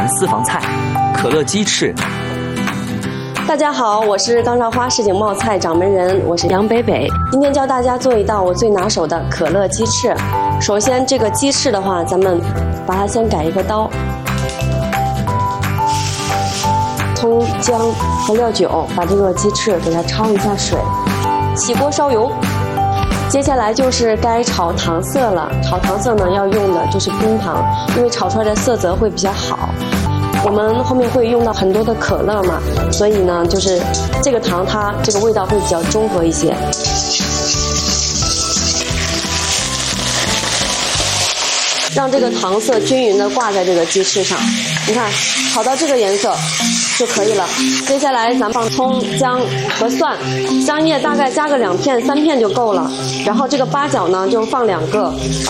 私房菜——可乐鸡翅。 大家好，我是刚上花市井冒菜掌门人，我是杨北北。今天教大家做一道我最拿手的可乐鸡翅。首先，这个鸡翅的话，咱们把它先改一个刀，葱、姜和料酒，把这个鸡翅给它焯一下水，起锅烧油。接下来就是该炒糖色了。炒糖色呢，要用的就是冰糖，因为炒出来的色泽会比较好。我们后面会用到很多的可乐嘛，所以呢，就是这个糖它这个味道会比较中和一些。让这个糖色均匀的挂在这个鸡翅上，你看炒到这个颜色就可以了。接下来咱们放葱、姜和蒜，香叶大概加个2片、3片就够了。然后这个八角呢就放2个。